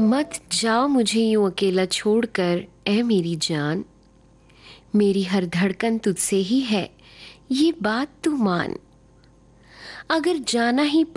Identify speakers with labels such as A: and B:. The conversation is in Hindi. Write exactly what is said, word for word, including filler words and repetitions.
A: मत जाओ मुझे यूं अकेला छोड़कर, ऐ मेरी जान। मेरी हर धड़कन तुझसे ही है, ये बात तू मान। अगर जाना ही